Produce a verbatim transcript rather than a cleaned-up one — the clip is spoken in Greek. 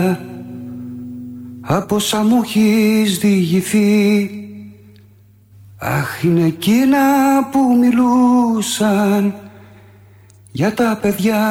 από όσα μου έχεις διηγηθεί. Αχ, είναι εκείνα που μιλούσαν για τα παιδιά